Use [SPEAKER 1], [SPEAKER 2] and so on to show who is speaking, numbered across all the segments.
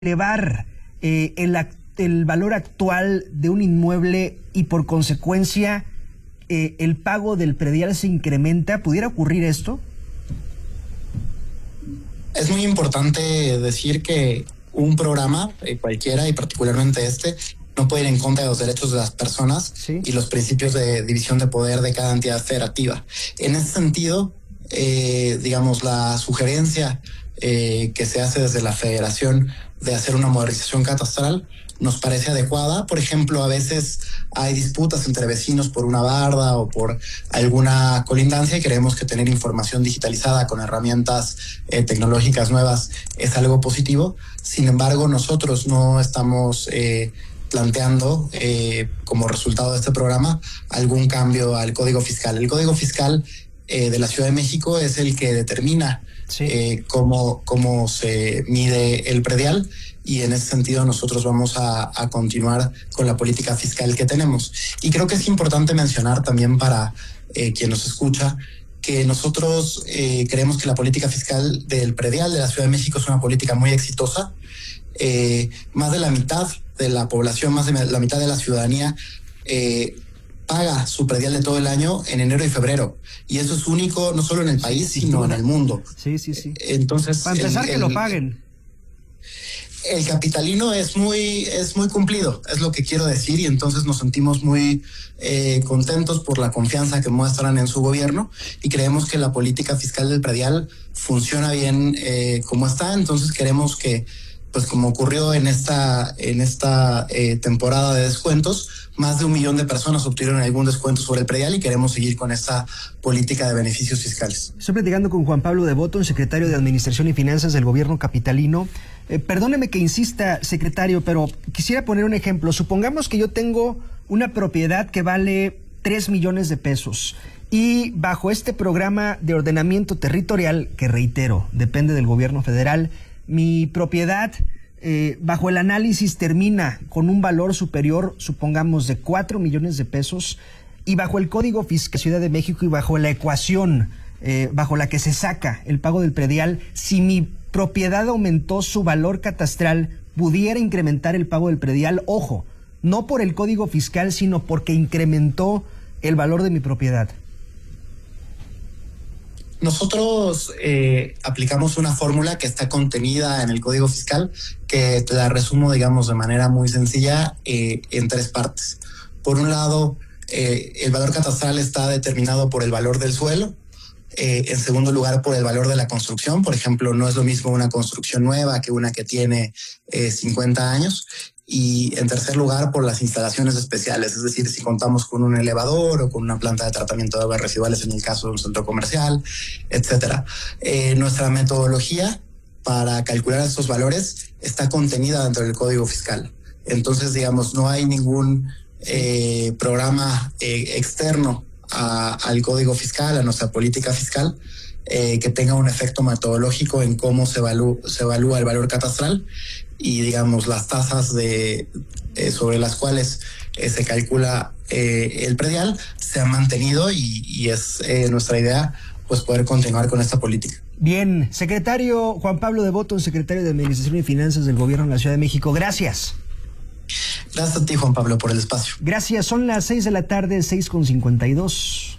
[SPEAKER 1] elevar el valor actual de un inmueble y por consecuencia el pago del predial se incrementa? ¿Pudiera ocurrir esto?
[SPEAKER 2] Es muy importante decir que un programa, cualquiera y particularmente este, no puede ir en contra de los derechos de las personas, ¿sí?, y los principios de división de poder de cada entidad federativa. En ese sentido, digamos, la sugerencia que se hace desde la federación de hacer una modernización catastral nos parece adecuada. Por ejemplo, a veces hay disputas entre vecinos por una barda o por alguna colindancia y creemos que tener información digitalizada con herramientas tecnológicas nuevas es algo positivo. Sin embargo, nosotros no estamos planteando como resultado de este programa algún cambio al Código Fiscal. El Código Fiscal de la Ciudad de México es el que determina cómo se mide el predial, y en ese sentido nosotros vamos a continuar con la política fiscal que tenemos. Y creo que es importante mencionar también para quien nos escucha que nosotros creemos que la política fiscal del predial de la Ciudad de México es una política muy exitosa. Más de la mitad de la población, más de la mitad de la ciudadanía paga su predial de todo el año en enero y febrero, y eso es único no solo en el país, sino en el mundo.
[SPEAKER 1] Sí.
[SPEAKER 2] Entonces,
[SPEAKER 1] para empezar, que lo paguen.
[SPEAKER 2] El capitalino es muy cumplido, es lo que quiero decir, y entonces nos sentimos muy contentos por la confianza que muestran en su gobierno, y creemos que la política fiscal del predial funciona bien como está. Entonces queremos que, pues como ocurrió en esta temporada de descuentos, más de 1 millón de personas obtuvieron algún descuento sobre el predial, y queremos seguir con esta política de beneficios fiscales.
[SPEAKER 1] Estoy platicando con Juan Pablo de Botton, secretario de Administración y Finanzas del gobierno capitalino. Perdóneme que insista, secretario, pero quisiera poner un ejemplo. Supongamos que yo tengo una propiedad que vale 3 millones de pesos y bajo este programa de ordenamiento territorial, que reitero, depende del gobierno federal, mi propiedad bajo el análisis termina con un valor superior, supongamos, de 4 millones de pesos, y bajo el Código Fiscal de Ciudad de México y bajo la ecuación bajo la que se saca el pago del predial, si mi propiedad aumentó su valor catastral, pudiera incrementar el pago del predial. Ojo, no por el Código Fiscal, sino porque incrementó el valor de mi propiedad.
[SPEAKER 2] Nosotros aplicamos una fórmula que está contenida en el Código Fiscal, que te la resumo, digamos, de manera muy sencilla en 3 partes. Por un lado, el valor catastral está determinado por el valor del suelo. En segundo lugar, por el valor de la construcción. Por ejemplo, no es lo mismo una construcción nueva que una que tiene 50 años. Y en tercer lugar, por las instalaciones especiales, es decir, si contamos con un elevador o con una planta de tratamiento de aguas residuales en el caso de un centro comercial, etcétera. Nuestra metodología para calcular estos valores está contenida dentro del Código Fiscal. Entonces, digamos, no hay ningún programa externo al Código Fiscal, a nuestra política fiscal, que tenga un efecto metodológico en cómo se evalúa el valor catastral, y digamos las tasas sobre las cuales se calcula el predial se han mantenido, y es nuestra idea, pues, poder continuar con esta política.
[SPEAKER 1] Bien, secretario Juan Pablo de Botton, secretario de Administración y Finanzas del Gobierno de la Ciudad de México, gracias.
[SPEAKER 2] Gracias a ti, Juan Pablo, por el espacio.
[SPEAKER 1] Gracias, son las 6 de la tarde, 6:52.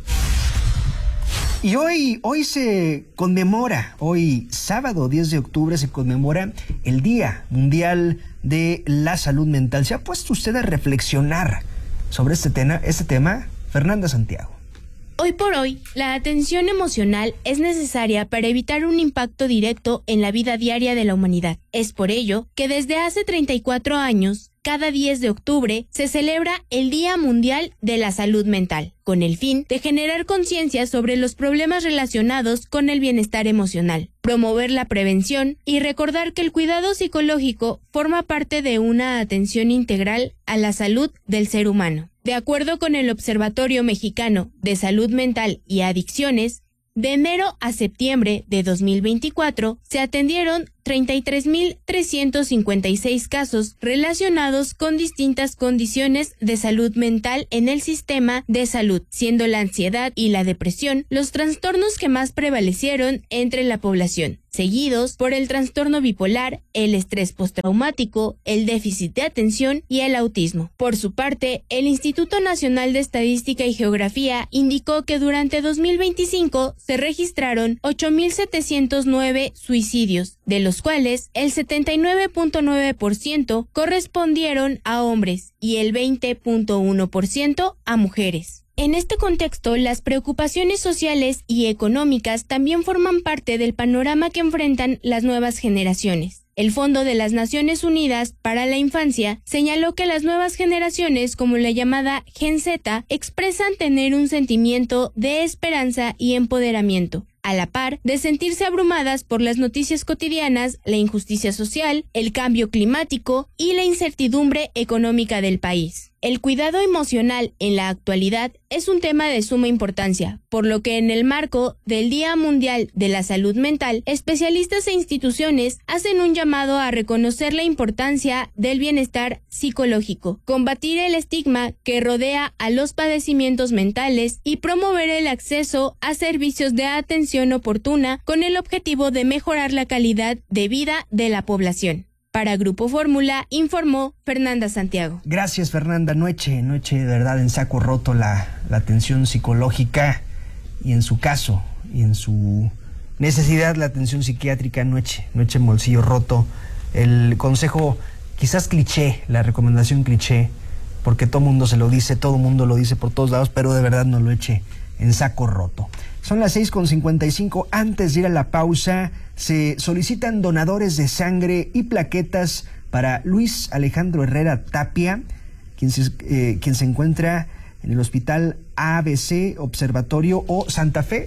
[SPEAKER 1] Y hoy se conmemora, hoy sábado 10 de octubre se conmemora el Día Mundial de la Salud Mental. ¿Se ha puesto usted a reflexionar sobre este tema? Fernanda Santiago.
[SPEAKER 3] Hoy por hoy, la atención emocional es necesaria para evitar un impacto directo en la vida diaria de la humanidad. Es por ello que desde hace 34 años, cada 10 de octubre se celebra el Día Mundial de la Salud Mental, con el fin de generar conciencia sobre los problemas relacionados con el bienestar emocional, promover la prevención y recordar que el cuidado psicológico forma parte de una atención integral a la salud del ser humano. De acuerdo con el Observatorio Mexicano de Salud Mental y Adicciones, de enero a septiembre de 2024 se atendieron 33.356 casos relacionados con distintas condiciones de salud mental en el sistema de salud, siendo la ansiedad y la depresión los trastornos que más prevalecieron entre la población, seguidos por el trastorno bipolar, el estrés postraumático, el déficit de atención y el autismo. Por su parte, el Instituto Nacional de Estadística y Geografía indicó que durante 2025 se registraron 8.709 suicidios, de los cuales el 79.9% correspondieron a hombres y el 20.1% a mujeres. En este contexto, las preocupaciones sociales y económicas también forman parte del panorama que enfrentan las nuevas generaciones. El Fondo de las Naciones Unidas para la Infancia señaló que las nuevas generaciones, como la llamada Gen Z, expresan tener un sentimiento de esperanza y empoderamiento, a la par de sentirse abrumadas por las noticias cotidianas, la injusticia social, el cambio climático y la incertidumbre económica del país. El cuidado emocional en la actualidad es un tema de suma importancia, por lo que en el marco del Día Mundial de la Salud Mental, especialistas e instituciones hacen un llamado a reconocer la importancia del bienestar psicológico, combatir el estigma que rodea a los padecimientos mentales y promover el acceso a servicios de atención oportuna con el objetivo de mejorar la calidad de vida de la población. Para Grupo Fórmula, informó Fernanda Santiago.
[SPEAKER 1] Gracias, Fernanda. Noche de verdad en saco roto la atención psicológica y en su caso, y en su necesidad, la atención psiquiátrica, noche en bolsillo roto. El consejo quizás cliché, la recomendación cliché, porque todo mundo se lo dice, todo mundo lo dice por todos lados, pero de verdad no lo eche en saco roto. Son las 6:55. Antes de ir a la pausa, se solicitan donadores de sangre y plaquetas para Luis Alejandro Herrera Tapia, quien se encuentra en el Hospital ABC Observatorio o Santa Fe.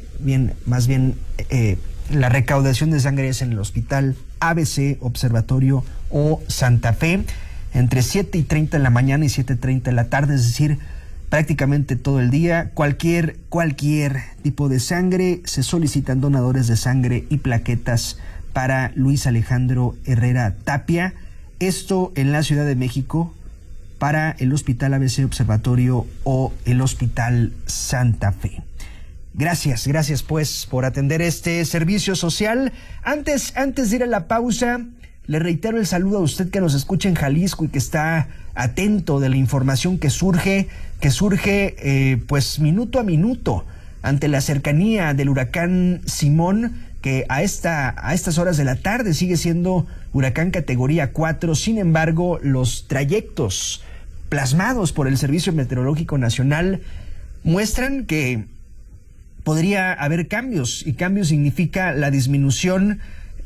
[SPEAKER 1] La recaudación de sangre es en el Hospital ABC Observatorio o Santa Fe, entre 7:30 de la mañana y 7:30 de la tarde, es decir, prácticamente todo el día. Cualquier tipo de sangre, se solicitan donadores de sangre y plaquetas para Luis Alejandro Herrera Tapia. Esto en la Ciudad de México para el Hospital ABC Observatorio o el Hospital Santa Fe. Gracias pues por atender este servicio social. Antes de ir a la pausa, le reitero el saludo a usted que nos escucha en Jalisco y que está atento de la información que surge pues minuto a minuto ante la cercanía del huracán Simón, que a estas horas de la tarde sigue siendo huracán categoría 4. Sin embargo, los trayectos plasmados por el Servicio Meteorológico Nacional muestran que podría haber cambios, y cambio significa la disminución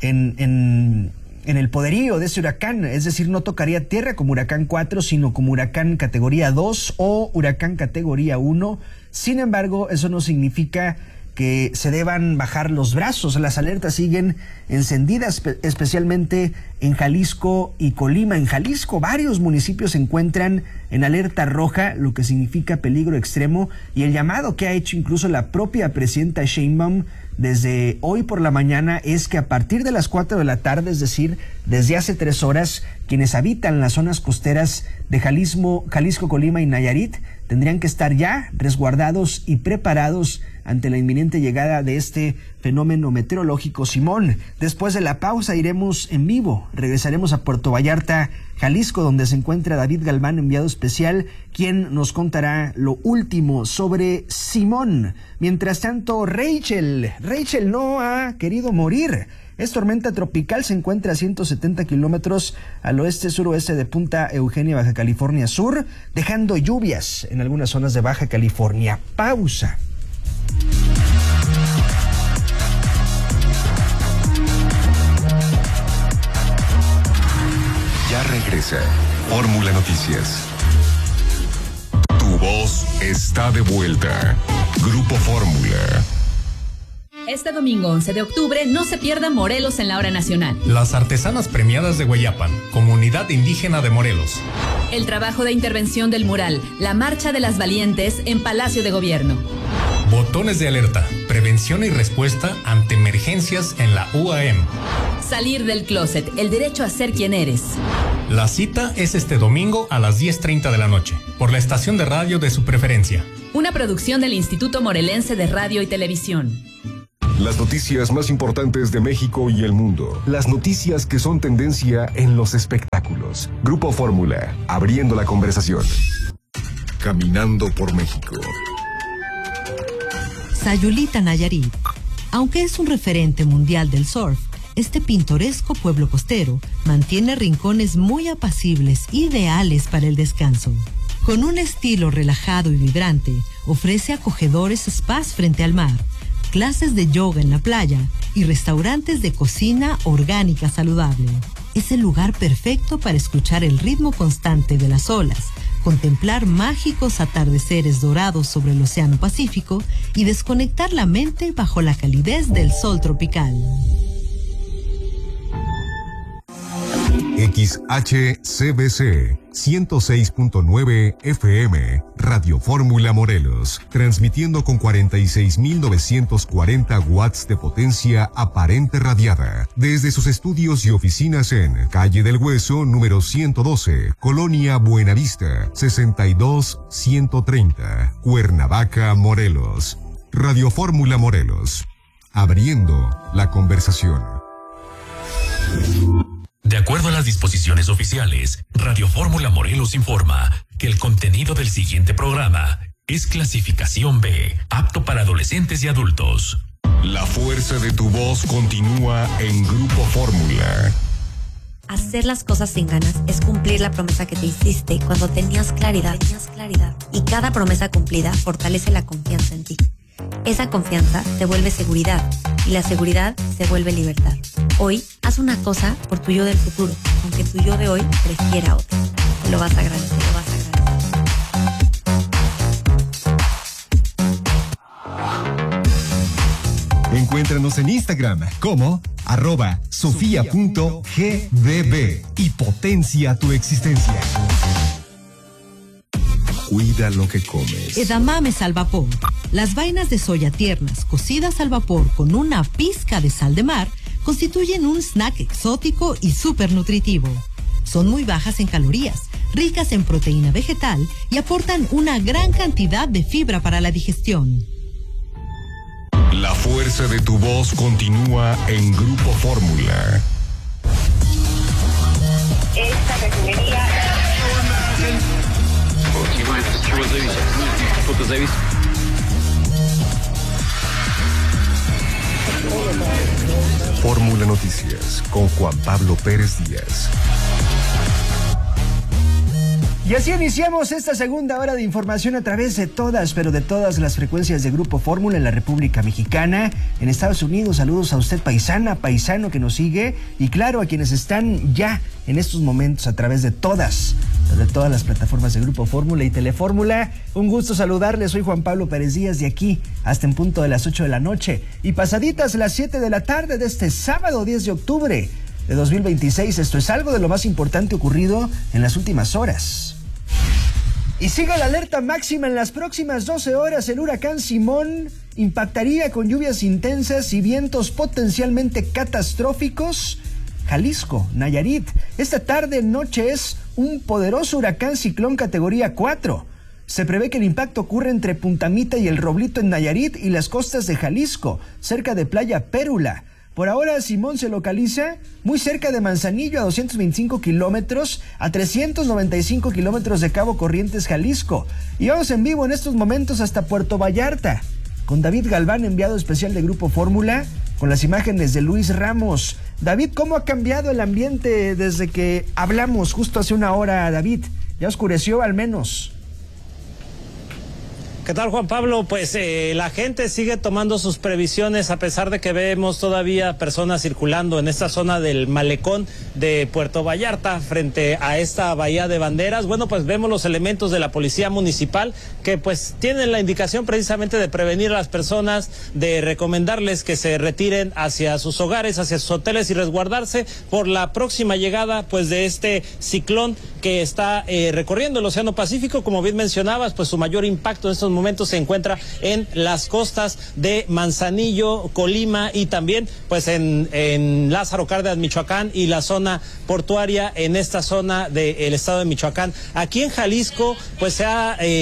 [SPEAKER 1] en el poderío de ese huracán, es decir, no tocaría tierra como huracán 4, sino como huracán categoría 2 o huracán categoría 1. Sin embargo, eso no significa que se deban bajar los brazos. Las alertas siguen encendidas, especialmente en Jalisco y Colima. En Jalisco, varios municipios se encuentran en alerta roja, lo que significa peligro extremo, y el llamado que ha hecho incluso la propia presidenta Sheinbaum desde hoy por la mañana es que a partir de las 4 de la tarde, es decir, desde hace 3 horas, quienes habitan las zonas costeras de Jalisco, Colima y Nayarit tendrían que estar ya resguardados y preparados ante la inminente llegada de este fenómeno meteorológico Simón. Después de la pausa iremos en vivo, regresaremos a Puerto Vallarta, Jalisco, donde se encuentra David Galván, enviado especial, quien nos contará lo último sobre Simón. Mientras tanto, Rachel no ha querido morir. Es tormenta tropical, se encuentra a 170 kilómetros al oeste-suroeste de Punta Eugenia, Baja California Sur, dejando lluvias en algunas zonas de Baja California. Pausa.
[SPEAKER 4] Ya regresa Fórmula Noticias. Tu voz está de vuelta. Grupo Fórmula.
[SPEAKER 5] Este domingo 11 de octubre no se pierda Morelos en la Hora Nacional.
[SPEAKER 6] Las artesanas premiadas de Hueyapan, comunidad indígena de Morelos.
[SPEAKER 5] El trabajo de intervención del mural, la Marcha de las Valientes en Palacio de Gobierno.
[SPEAKER 6] Botones de alerta, prevención y respuesta ante emergencias en la UAM.
[SPEAKER 5] Salir del closet, el derecho a ser quien eres.
[SPEAKER 6] La cita es este domingo a las 10:30 de la noche, por la estación de radio de su preferencia.
[SPEAKER 5] Una producción del Instituto Morelense de Radio y Televisión.
[SPEAKER 4] Las noticias más importantes de México y el mundo. Las noticias que son tendencia en los espectáculos. Grupo Fórmula, abriendo la conversación. Caminando por México.
[SPEAKER 7] Sayulita, Nayarit. Aunque es un referente mundial del surf, este pintoresco pueblo costero mantiene rincones muy apacibles, ideales para el descanso. Con un estilo relajado y vibrante, ofrece acogedores spas frente al mar, clases de yoga en la playa y restaurantes de cocina orgánica saludable. Es el lugar perfecto para escuchar el ritmo constante de las olas, contemplar mágicos atardeceres dorados sobre el Océano Pacífico y desconectar la mente bajo la calidez del sol tropical.
[SPEAKER 4] XHCBC 106.9 FM, Radio Fórmula Morelos, transmitiendo con 46.940 watts de potencia aparente radiada, desde sus estudios y oficinas en Calle del Hueso, número 112, Colonia Buenavista, 62130, Cuernavaca, Morelos. Radio Fórmula Morelos, abriendo la conversación.
[SPEAKER 8] De acuerdo a las disposiciones oficiales, Radio Fórmula Morelos informa que el contenido del siguiente programa es clasificación B, apto para adolescentes y adultos.
[SPEAKER 4] La fuerza de tu voz continúa en Grupo Fórmula.
[SPEAKER 9] Hacer las cosas sin ganas es cumplir la promesa que te hiciste cuando tenías claridad. Y cada promesa cumplida fortalece la confianza en ti. Esa confianza te vuelve seguridad y la seguridad se vuelve libertad. Hoy, haz una cosa por tu yo del futuro, aunque tu yo de hoy prefiera otra. Te lo vas a agradecer,
[SPEAKER 4] Encuéntranos en Instagram como @sofia.gdb y potencia tu existencia. Cuida lo que comes.
[SPEAKER 7] Edamames al vapor. Las vainas de soya tiernas, cocidas al vapor con una pizca de sal de mar, constituyen un snack exótico y súper nutritivo. Son muy bajas en calorías, ricas en proteína vegetal y aportan una gran cantidad de fibra para la digestión.
[SPEAKER 4] La fuerza de tu voz continúa en Grupo Fórmula.
[SPEAKER 10] Esta refinería...
[SPEAKER 4] Fórmula Noticias con Juan Pablo Pérez Díaz.
[SPEAKER 1] Y así iniciamos esta segunda hora de información a través de todas, pero de todas las frecuencias de Grupo Fórmula en la República Mexicana, en Estados Unidos. Saludos a usted, paisana, paisano que nos sigue, y claro, a quienes están ya en estos momentos a través de todas las plataformas de Grupo Fórmula y Telefórmula. Un gusto saludarles, soy Juan Pablo Pérez Díaz, de aquí hasta en punto de las 8 de la noche y pasaditas las 7 de la tarde de este sábado 10 de octubre de 2026. Esto es algo de lo más importante ocurrido en las últimas horas. Y sigue la alerta máxima. En las próximas 12 horas el huracán Simón impactaría con lluvias intensas y vientos potencialmente catastróficos Jalisco, Nayarit. Esta tarde-noche es un poderoso huracán ciclón categoría 4. Se prevé que el impacto ocurra entre Puntamita y El Roblito en Nayarit y las costas de Jalisco, cerca de Playa Pérula. Por ahora, Simón se localiza muy cerca de Manzanillo, a 225 kilómetros, a 395 kilómetros de Cabo Corrientes, Jalisco. Y vamos en vivo en estos momentos hasta Puerto Vallarta, con David Galván, enviado especial de Grupo Fórmula, con las imágenes de Luis Ramos. David, ¿cómo ha cambiado el ambiente desde que hablamos justo hace una hora, David? Ya oscureció al menos.
[SPEAKER 11] ¿Qué tal, Juan Pablo? Pues la gente sigue tomando sus previsiones a pesar de que vemos todavía personas circulando en esta zona del malecón de Puerto Vallarta frente a esta bahía de banderas. Bueno, pues vemos los elementos de la policía municipal que pues tienen la indicación precisamente de prevenir a las personas, de recomendarles que se retiren hacia sus hogares, hacia sus hoteles y resguardarse por la próxima llegada pues de este ciclón que está recorriendo el Océano Pacífico. Como bien mencionabas, pues su mayor impacto en estos momentos se encuentra en las costas de Manzanillo, Colima y también pues en Lázaro Cárdenas, Michoacán, y la zona portuaria en esta zona del estado de Michoacán. Aquí en Jalisco pues se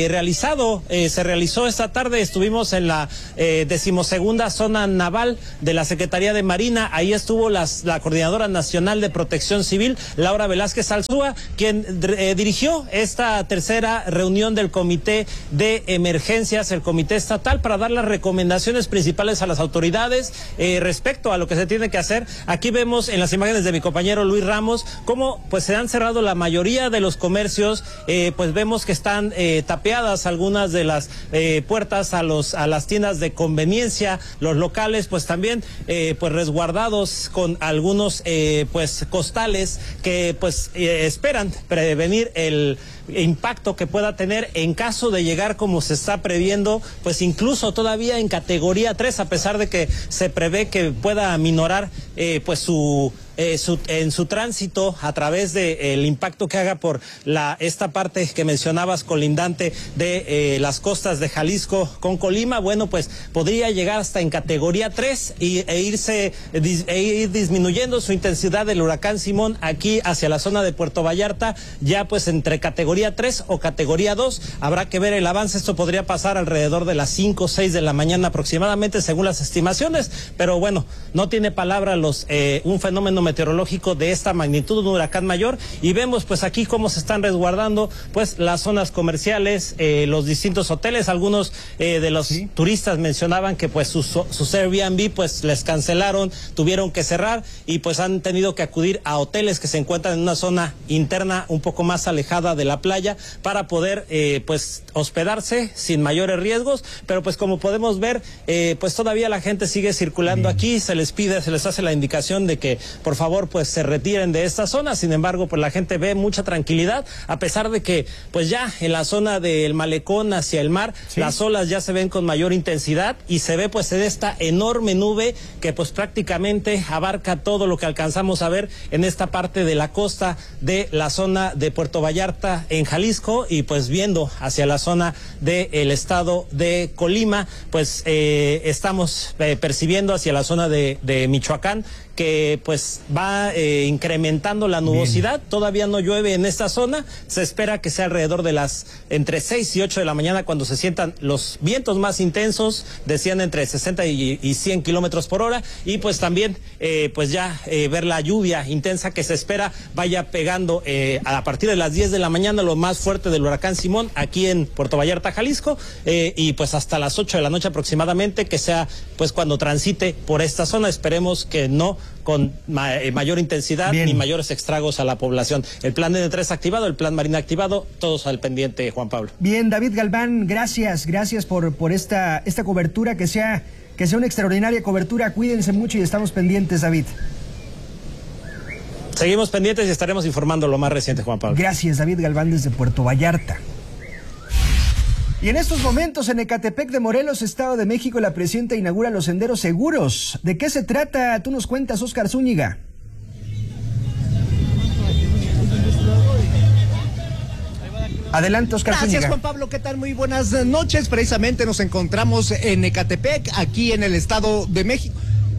[SPEAKER 11] realizó esta tarde, estuvimos en la 12ª zona naval de la Secretaría de Marina. Ahí estuvo la Coordinadora Nacional de Protección Civil, Laura Velázquez Alzúa, quien dirigió esta tercera reunión del Comité de Emergencias, el Comité Estatal, para dar las recomendaciones principales a las autoridades respecto a lo que se tiene que hacer. Aquí vemos en las imágenes de mi compañero Luis Ramos cómo pues se han cerrado la mayoría de los comercios, pues vemos que están tapeadas algunas de las puertas a las tiendas de conveniencia, los locales pues también pues resguardados con algunos pues costales que pues esperan prevenir el impacto que pueda tener en caso de llegar, como se está previendo, pues incluso todavía en categoría 3, a pesar de que se prevé que pueda aminorar pues en su tránsito a través del impacto que haga por esta parte que mencionabas colindante de las costas de Jalisco con Colima. Bueno, pues podría llegar hasta en categoría 3 e ir disminuyendo su intensidad del huracán Simón aquí hacia la zona de Puerto Vallarta, ya pues entre categoría 3 o categoría 2. Habrá que ver el avance. Esto podría pasar alrededor de las 5 o 6 de la mañana aproximadamente, según las estimaciones, pero bueno, no tiene palabra un fenómeno meteorológico de esta magnitud, un huracán mayor, y vemos pues aquí cómo se están resguardando pues las zonas comerciales, los distintos hoteles. Algunos de los turistas mencionaban que pues sus Airbnb pues les cancelaron, tuvieron que cerrar y pues han tenido que acudir a hoteles que se encuentran en una zona interna un poco más alejada de la playa para poder pues hospedarse sin mayores riesgos. Pero pues como podemos ver, pues todavía la gente sigue circulando aquí, se les hace la indicación de que por favor pues se retiren de esta zona. Sin embargo, pues la gente ve mucha tranquilidad, a pesar de que pues ya en la zona del malecón hacia el mar, las olas ya se ven con mayor intensidad y se ve pues en esta enorme nube que pues prácticamente abarca todo lo que alcanzamos a ver en esta parte de la costa de la zona de Puerto Vallarta en Jalisco, y pues viendo hacia la zona del estado de Colima, pues estamos percibiendo hacia la zona de Michoacán que pues va incrementando la nubosidad. Todavía no llueve en esta zona, se espera que sea alrededor de las entre 6 y 8 de la mañana cuando se sientan los vientos más intensos, decían entre 60 y 100 kilómetros por hora, y pues también pues ya ver la lluvia intensa que se espera vaya pegando a partir de las 10 de la mañana, lo más fuerte del huracán Simón aquí en Puerto Vallarta, Jalisco, y pues hasta las 8 de la noche aproximadamente, que sea pues cuando transite por esta zona. Esperemos que no con mayor intensidad ni mayores estragos a la población. El plan N3 activado, el plan Marina activado, todos al pendiente, Juan Pablo.
[SPEAKER 1] Bien, David Galván, gracias por esta cobertura, que sea una extraordinaria cobertura. Cuídense mucho y estamos pendientes, David.
[SPEAKER 11] Seguimos pendientes y estaremos informando lo más reciente, Juan Pablo.
[SPEAKER 1] Gracias, David Galván, desde Puerto Vallarta. Y en estos momentos en Ecatepec de Morelos, Estado de México, la presidenta inaugura los senderos seguros. ¿De qué se trata? Tú nos cuentas, Óscar Zúñiga. Adelante, Óscar Zúñiga.
[SPEAKER 12] Gracias, Juan Pablo. ¿Qué tal? Muy buenas noches. Precisamente nos encontramos en Ecatepec, aquí en el Estado de México.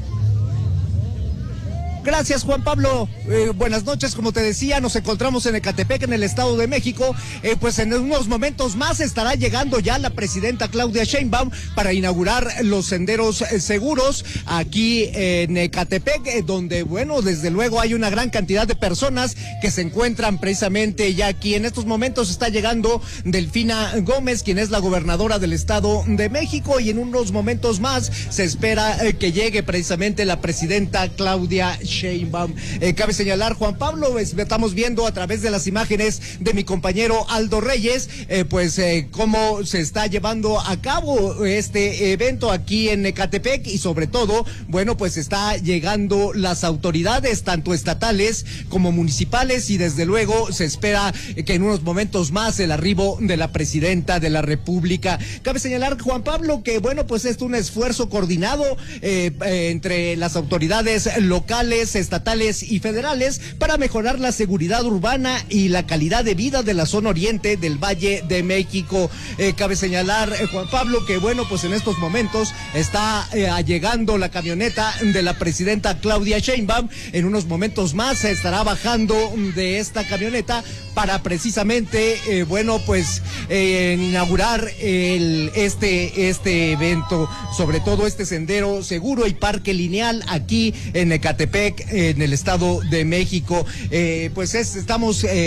[SPEAKER 12] Gracias, Juan Pablo. Buenas noches. Como te decía, nos encontramos en Ecatepec, en el Estado de México. Pues en unos momentos más estará llegando ya la presidenta Claudia Sheinbaum para inaugurar los senderos seguros aquí en Ecatepec, donde, bueno, desde luego hay una gran cantidad de personas que se encuentran precisamente ya aquí. En estos momentos está llegando Delfina Gómez, quien es la gobernadora del Estado de México, y en unos momentos más se espera que llegue precisamente la presidenta Claudia Sheinbaum. Cabe señalar, Juan Pablo, estamos viendo a través de las imágenes de mi compañero Aldo Reyes, cómo se está llevando a cabo este evento aquí en Ecatepec, y sobre todo, bueno, pues está llegando las autoridades, tanto estatales como municipales, y desde luego se espera que en unos momentos más el arribo de la presidenta de la República. Cabe señalar, Juan Pablo, que bueno, pues es un esfuerzo coordinado entre las autoridades locales, municipales, estatales y federales para mejorar la seguridad urbana y la calidad de vida de la zona oriente del Valle de México. Cabe señalar, Juan Pablo, que bueno, pues en estos momentos está llegando la camioneta de la presidenta Claudia Sheinbaum. En unos momentos más se estará bajando de esta camioneta para precisamente, inaugurar este evento, sobre todo este sendero seguro y parque lineal aquí en Ecatepec, en el Estado de México. Estamos